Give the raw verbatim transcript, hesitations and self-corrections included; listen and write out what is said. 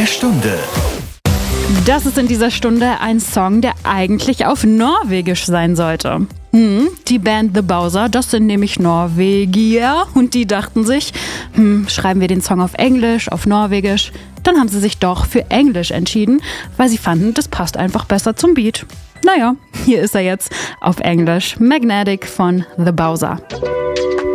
der Stunde. Das ist in dieser Stunde ein Song, der eigentlich auf Norwegisch sein sollte. Hm, die Band The Bowser, das sind nämlich Norwegier und die dachten sich, hm, schreiben wir den Song auf Englisch, auf Norwegisch? Dann haben sie sich doch für Englisch entschieden, weil sie fanden, das passt einfach besser zum Beat. Naja, hier ist er jetzt auf Englisch. Magnetic von The Bowser.